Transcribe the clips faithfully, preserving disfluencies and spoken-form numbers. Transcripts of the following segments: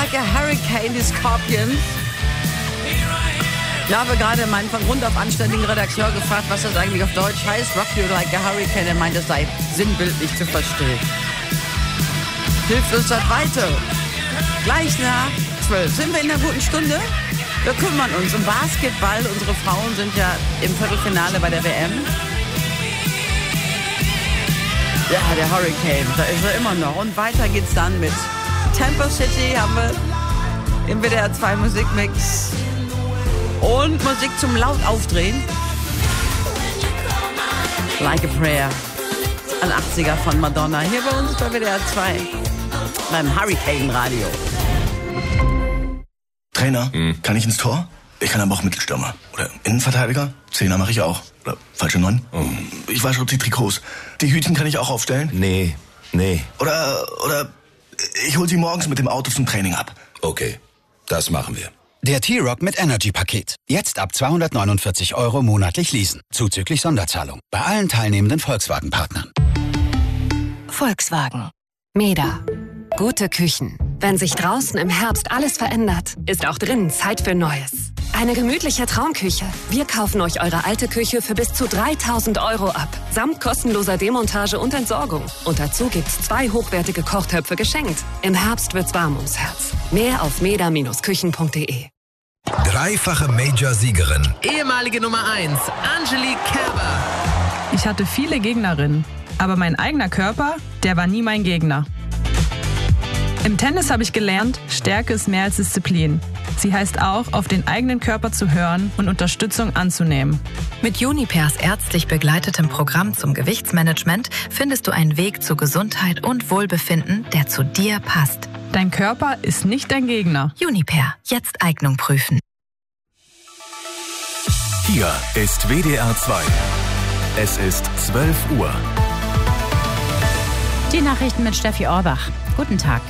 like a Hurricane, die Scorpions. Ich habe gerade meinen von Grund auf anständigen Redakteur gefragt, was das eigentlich auf Deutsch heißt. Rock you like a Hurricane. Er meint, es sei sinnbildlich zu verstehen. Hilft uns das weiter. Gleich nach zwölf sind wir in einer guten Stunde. Wir kümmern uns um Basketball. Unsere Frauen sind ja im Viertelfinale bei der W M. Ja, der Hurricane, da ist er immer noch. Und weiter geht's dann mit Tempo City, haben wir im W D R zwei Musikmix. Und Musik zum laut aufdrehen. Like a Prayer. Ein achtziger von Madonna. Hier bei uns bei W D R zwei. Beim Hurricane Radio. Trainer, hm. kann ich ins Tor? Ich kann aber auch Mittelstürmer. Oder Innenverteidiger? Zehner mache ich auch. Oder falsche Neun? Oh. Ich wasche die Trikots. Die Hütchen kann ich auch aufstellen? Nee, nee. Oder, oder ich hol sie morgens mit dem Auto zum Training ab. Okay, das machen wir. Der T-Rock mit Energy-Paket. Jetzt ab zweihundertneunundvierzig Euro monatlich leasen. Zuzüglich Sonderzahlung. Bei allen teilnehmenden Volkswagen-Partnern. Volkswagen. Meda. Gute Küchen. Wenn sich draußen im Herbst alles verändert, ist auch drinnen Zeit für Neues. Eine gemütliche Traumküche. Wir kaufen euch eure alte Küche für bis zu dreitausend Euro ab. Samt kostenloser Demontage und Entsorgung. Und dazu gibt's zwei hochwertige Kochtöpfe geschenkt. Im Herbst wird's warm ums Herz. Mehr auf meda Bindestrich küchen punkt de. Dreifache Major-Siegerin. Ehemalige Nummer eins, Angelique Kerber. Ich hatte viele Gegnerinnen, aber mein eigener Körper, der war nie mein Gegner. Im Tennis habe ich gelernt, Stärke ist mehr als Disziplin. Sie heißt auch, auf den eigenen Körper zu hören und Unterstützung anzunehmen. Mit Junipers ärztlich begleitetem Programm zum Gewichtsmanagement findest du einen Weg zu Gesundheit und Wohlbefinden, der zu dir passt. Dein Körper ist nicht dein Gegner. Juniper, jetzt Eignung prüfen. Hier ist W D R zwei. Es ist zwölf Uhr. Die Nachrichten mit Steffi Orbach. Guten Tag.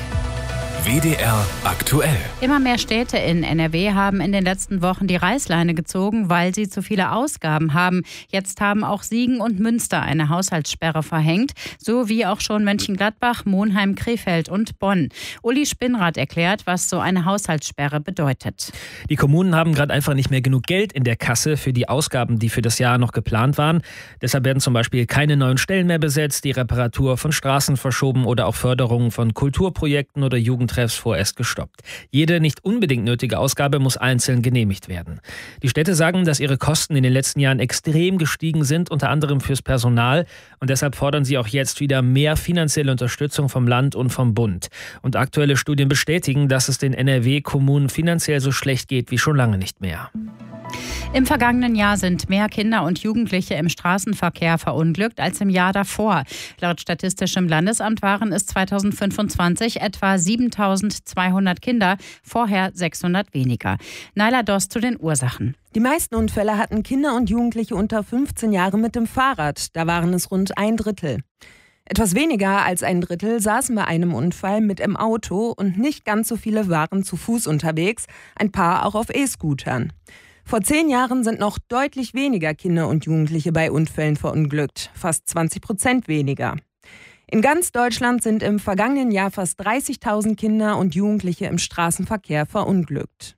W D R aktuell. Immer mehr Städte in N R W haben in den letzten Wochen die Reißleine gezogen, weil sie zu viele Ausgaben haben. Jetzt haben auch Siegen und Münster eine Haushaltssperre verhängt, so wie auch schon Mönchengladbach, Monheim, Krefeld und Bonn. Uli Spinnrad erklärt, was so eine Haushaltssperre bedeutet. Die Kommunen haben gerade einfach nicht mehr genug Geld in der Kasse für die Ausgaben, die für das Jahr noch geplant waren. Deshalb werden zum Beispiel keine neuen Stellen mehr besetzt, die Reparatur von Straßen verschoben oder auch Förderungen von Kulturprojekten oder Jugend Treffs vorerst gestoppt. Jede nicht unbedingt nötige Ausgabe muss einzeln genehmigt werden. Die Städte sagen, dass ihre Kosten in den letzten Jahren extrem gestiegen sind, unter anderem fürs Personal. Und deshalb fordern sie auch jetzt wieder mehr finanzielle Unterstützung vom Land und vom Bund. Und aktuelle Studien bestätigen, dass es den N R W-Kommunen finanziell so schlecht geht wie schon lange nicht mehr. Im vergangenen Jahr sind mehr Kinder und Jugendliche im Straßenverkehr verunglückt als im Jahr davor. Laut Statistischem Landesamt waren es zweitausendfünfundzwanzig etwa siebentausendzweihundert Kinder, vorher sechshundert weniger. Naila Dost zu den Ursachen. Die meisten Unfälle hatten Kinder und Jugendliche unter fünfzehn Jahren mit dem Fahrrad. Da waren es rund ein Drittel. Etwas weniger als ein Drittel saßen bei einem Unfall mit im Auto und nicht ganz so viele waren zu Fuß unterwegs, ein paar auch auf E-Scootern. Vor zehn Jahren sind noch deutlich weniger Kinder und Jugendliche bei Unfällen verunglückt, fast zwanzig Prozent weniger. In ganz Deutschland sind im vergangenen Jahr fast dreißigtausend Kinder und Jugendliche im Straßenverkehr verunglückt.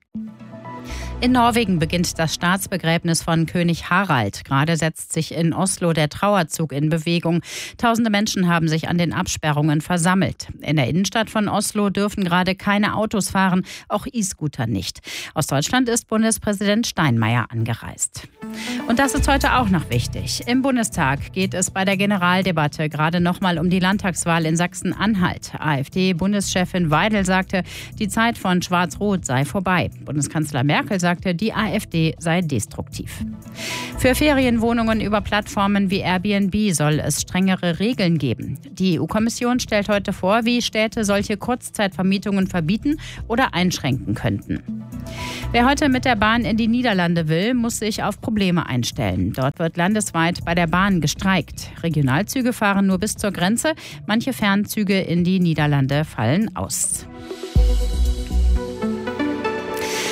In Norwegen beginnt das Staatsbegräbnis von König Harald. Gerade setzt sich in Oslo der Trauerzug in Bewegung. Tausende Menschen haben sich an den Absperrungen versammelt. In der Innenstadt von Oslo dürfen gerade keine Autos fahren, auch E-Scooter nicht. Aus Deutschland ist Bundespräsident Steinmeier angereist. Und das ist heute auch noch wichtig. Im Bundestag geht es bei der Generaldebatte gerade nochmal um die Landtagswahl in Sachsen-Anhalt. AfD-Bundeschefin Weidel sagte, die Zeit von Schwarz-Rot sei vorbei. Bundeskanzler Merkel sagte, die AfD sei destruktiv. Für Ferienwohnungen über Plattformen wie Airbnb soll es strengere Regeln geben. Die E U-Kommission stellt heute vor, wie Städte solche Kurzzeitvermietungen verbieten oder einschränken könnten. Wer heute mit der Bahn in die Niederlande will, muss sich auf Probleme einstellen. Dort wird landesweit bei der Bahn gestreikt. Regionalzüge fahren nur bis zur Grenze. Manche Fernzüge in die Niederlande fallen aus.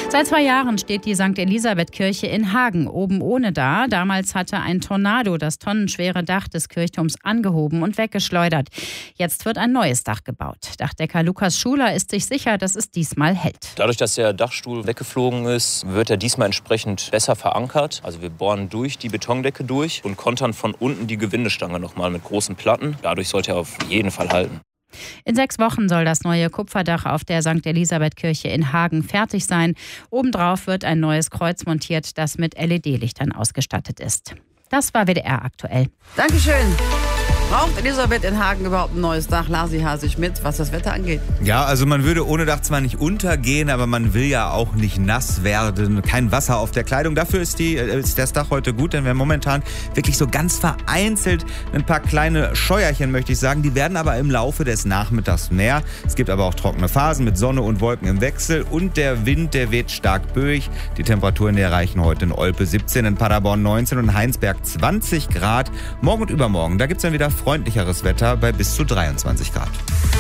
Seit zwei Jahren steht die Sankt Elisabeth-Kirche in Hagen oben ohne da. Damals hatte ein Tornado das tonnenschwere Dach des Kirchturms angehoben und weggeschleudert. Jetzt wird ein neues Dach gebaut. Dachdecker Lukas Schuler ist sich sicher, dass es diesmal hält. Dadurch, dass der Dachstuhl weggeflogen ist, wird er diesmal entsprechend besser verankert. Also wir bohren durch die Betondecke durch und kontern von unten die Gewindestange nochmal mit großen Platten. Dadurch sollte er auf jeden Fall halten. In sechs Wochen soll das neue Kupferdach auf der Sankt Elisabeth-Kirche in Hagen fertig sein. Obendrauf wird ein neues Kreuz montiert, das mit L E D-Lichtern ausgestattet ist. Das war W D R aktuell. Dankeschön. Braucht Elisabeth in Hagen überhaupt ein neues Dach? Lasi Hasig mit, was das Wetter angeht. Ja, also man würde ohne Dach zwar nicht untergehen, aber man will ja auch nicht nass werden. Kein Wasser auf der Kleidung. Dafür ist, die, ist das Dach heute gut, denn wir haben momentan wirklich so ganz vereinzelt ein paar kleine Scheuerchen, möchte ich sagen. Die werden aber im Laufe des Nachmittags mehr. Es gibt aber auch trockene Phasen mit Sonne und Wolken im Wechsel. Und der Wind, der weht stark böig. Die Temperaturen die erreichen heute in Olpe siebzehn, in Paderborn neunzehn und Heinsberg zwanzig Grad. Morgen und übermorgen, da gibt es dann wieder freundlicheres Wetter bei bis zu dreiundzwanzig Grad.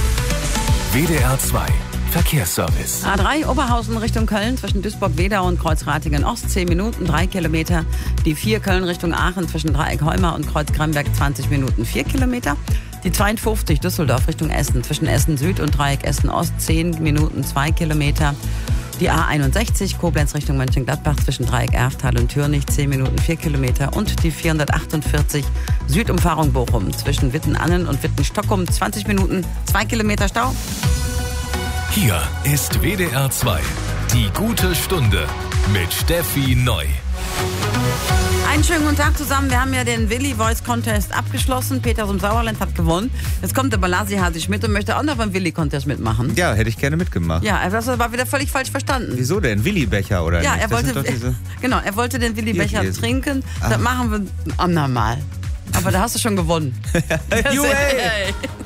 W D R zwei Verkehrsservice. A drei Oberhausen Richtung Köln zwischen Duisburg-Wedau und Kreuzratingen-Ost zehn Minuten, drei Kilometer. Die vier Köln Richtung Aachen zwischen Dreieck-Heuma und Kreuz-Gramberg zwanzig Minuten, vier Kilometer. Die zweiundfünfzig Düsseldorf Richtung Essen zwischen Essen Süd und Dreieck Essen Ost zehn Minuten, zwei Kilometer. Die A einundsechzig Koblenz Richtung Mönchengladbach zwischen Dreieck Erftal und Türnich zehn Minuten, vier Kilometer. Und die vierhundertachtundvierzig Südumfahrung Bochum zwischen Witten-Annen und Witten-Stockholm zwanzig Minuten, zwei Kilometer Stau. Hier ist W D R zwei, die gute Stunde mit Steffi Neu. Einen schönen guten Tag zusammen. Wir haben ja den Willi Voice Contest abgeschlossen. Peter aus dem Sauerland hat gewonnen. Jetzt kommt aber Lasi Hasig mit und möchte auch noch beim Willi Contest mitmachen. Ja, hätte ich gerne mitgemacht. Ja, er war wieder völlig falsch verstanden. Wieso denn? Willi-Becher oder ja, nicht? er wollte, diese... genau, er wollte den Willi-Becher trinken. Ah. Das machen wir ein andermal. Aber da hast du schon gewonnen. Juhu, hey.